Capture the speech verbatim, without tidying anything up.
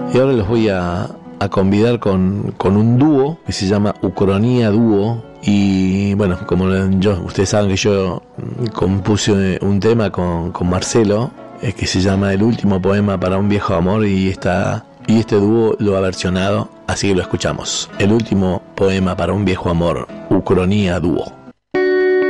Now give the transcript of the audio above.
Y ahora los voy a, a convidar con, con un dúo que se llama Ucronía Dúo. Y bueno, como yo, ustedes saben que yo compuse un tema con, con Marcelo, eh, que se llama El último poema para un viejo amor, y esta, y este dúo lo ha versionado, así que lo escuchamos. El último poema para un viejo amor, Ucronía Dúo.